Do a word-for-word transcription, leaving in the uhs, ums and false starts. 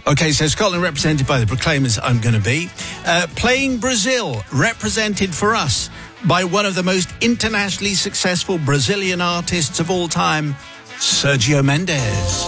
OK, so Scotland represented by the Proclaimers, I'm Gonna Be. Uh, playing Brazil, represented for us by one of the most internationally successful Brazilian artists of all time, Sergio Mendes.